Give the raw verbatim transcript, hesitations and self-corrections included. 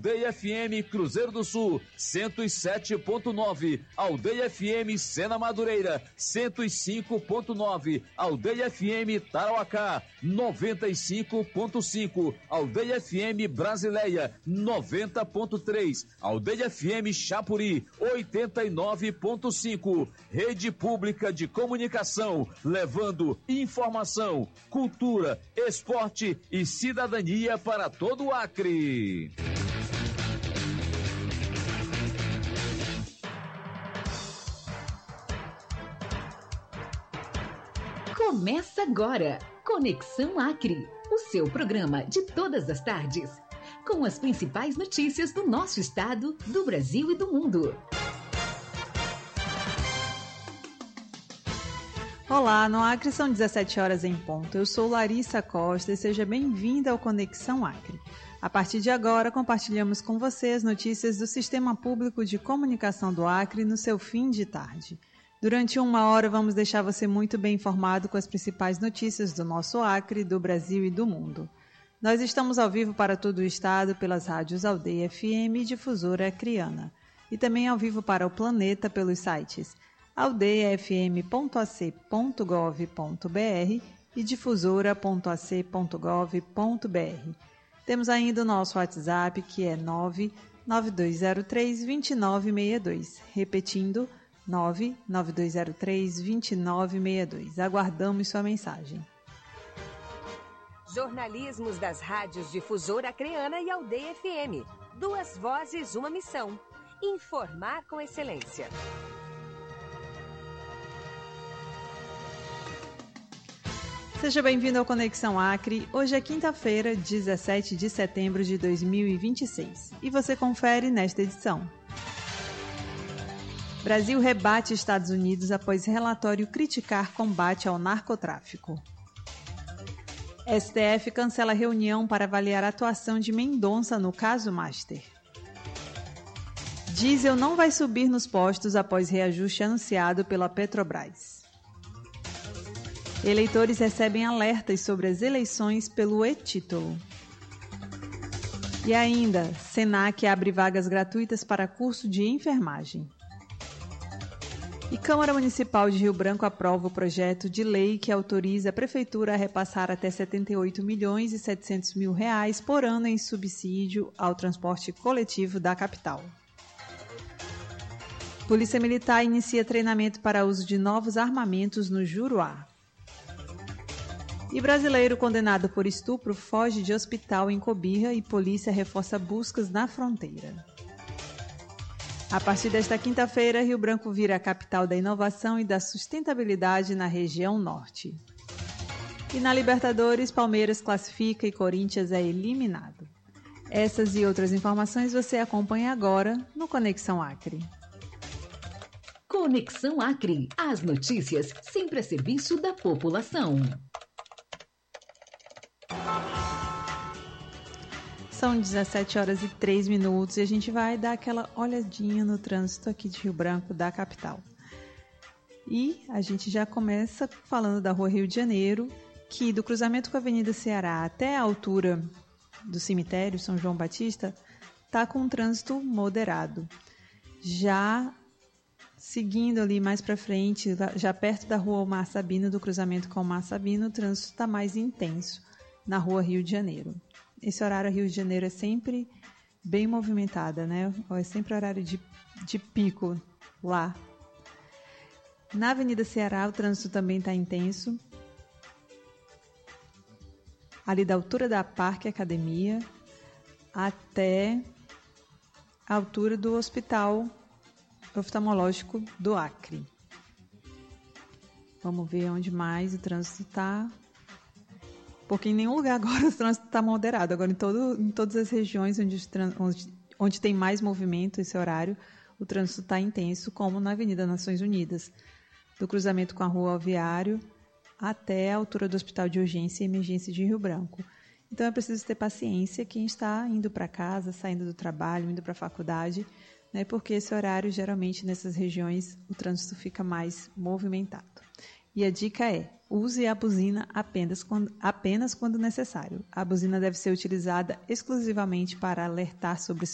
Aldeia F M Cruzeiro do Sul, cento e sete ponto nove. Aldeia F M Sena Madureira, cento e cinco ponto nove. Aldeia F M Tarauacá, noventa e cinco ponto cinco. Aldeia F M Brasileia, noventa ponto três. Aldeia F M Chapuri, oitenta e nove ponto cinco. Rede Pública de Comunicação, levando informação, cultura, esporte e cidadania para todo o Acre. Começa agora, Conexão Acre, o seu programa de todas as tardes, com as principais notícias do nosso estado, do Brasil e do mundo. Olá, no Acre são dezessete horas em ponto. Eu sou Larissa Costa e seja bem-vinda ao Conexão Acre. A partir de agora, compartilhamos com você as notícias do Sistema Público de Comunicação do Acre no seu fim de tarde. Durante uma hora, vamos deixar você muito bem informado com as principais notícias do nosso Acre, do Brasil e do mundo. Nós estamos ao vivo para todo o estado pelas rádios Aldeia F M e Difusora Acreana. E também ao vivo para o planeta pelos sites aldeia f m ponto a c ponto gov ponto b r e difusora ponto a c ponto gov ponto b r. Temos ainda o nosso WhatsApp, que é nove nove dois zero três, dois nove seis dois. Repetindo, nove nove dois zero três, dois nove seis dois. Aguardamos sua mensagem. Jornalismos das rádios Difusora Acreana e Aldeia F M. Duas vozes, uma missão. Informar com excelência. Seja bem-vindo ao Conexão Acre. Hoje é quinta-feira, dezessete de setembro de dois mil e vinte e seis. E você confere nesta edição. Brasil rebate Estados Unidos após relatório criticar combate ao narcotráfico. S T F cancela reunião para avaliar a atuação de Mendonça no caso Master. Diesel não vai subir nos postos após reajuste anunciado pela Petrobras. Eleitores recebem alertas sobre as eleições pelo e-título. E ainda, Senac abre vagas gratuitas para curso de enfermagem. E Câmara Municipal de Rio Branco aprova o projeto de lei que autoriza a Prefeitura a repassar até setenta e oito milhões e setecentos mil reais por ano em subsídio ao transporte coletivo da capital. Polícia Militar inicia treinamento para uso de novos armamentos no Juruá. E brasileiro condenado por estupro foge de hospital em Cobirra e polícia reforça buscas na fronteira. A partir desta quinta-feira, Rio Branco vira a capital da inovação e da sustentabilidade na região norte. E na Libertadores, Palmeiras classifica e Corinthians é eliminado. Essas e outras informações você acompanha agora no Conexão Acre. Conexão Acre. As notícias sempre a serviço da população. São dezessete horas e três minutos e a gente vai dar aquela olhadinha no trânsito aqui de Rio Branco, da capital. E a gente já começa falando da Rua Rio de Janeiro, que do cruzamento com a Avenida Ceará até a altura do cemitério São João Batista, está com um trânsito moderado. Já seguindo ali mais para frente, já perto da Rua Omar Sabino, do cruzamento com o Omar Sabino, o trânsito está mais intenso na Rua Rio de Janeiro. Esse horário Rio de Janeiro é sempre bem movimentada, né? É sempre horário de, de pico lá. Na Avenida Ceará, o trânsito também está intenso. Ali da altura da Parque Academia até a altura do Hospital Oftalmológico do Acre. Vamos ver onde mais o trânsito está. Porque em nenhum lugar agora o trânsito está moderado. Agora, em, todo, em todas as regiões onde, onde, onde tem mais movimento esse horário, o trânsito está intenso, como na Avenida Nações Unidas, do cruzamento com a Rua Alviário até a altura do Hospital de Urgência e Emergência de Rio Branco. Então, é preciso ter paciência quem está indo para casa, saindo do trabalho, indo para a faculdade, né, porque esse horário, geralmente, nessas regiões, o trânsito fica mais movimentado. E a dica é, use a buzina apenas quando, apenas quando necessário. A buzina deve ser utilizada exclusivamente para alertar sobre